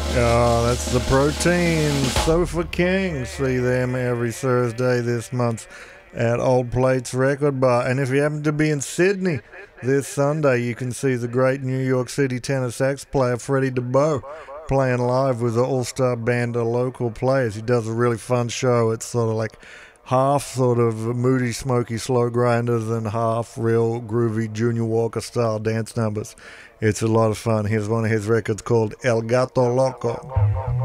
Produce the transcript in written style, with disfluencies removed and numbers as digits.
Oh, that's the Protein Sofa King. See them every Thursday this month at Old Plates Record Bar. And if you happen to be in Sydney this Sunday, you can see the great New York City tenor sax player Freddie DeBow playing live with the all-star band of local players. He does a really fun show. It's sort of like half sort of moody, smoky slow grinders and half real groovy Junior Walker style dance numbers. It's a lot of fun. Here's one of his records called El Gato Loco.